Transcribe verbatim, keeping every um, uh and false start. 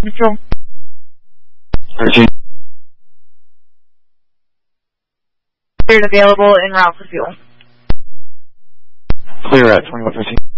Neutral. thirteen. Cleared available en route for fuel. Clear at twenty-one fifteen.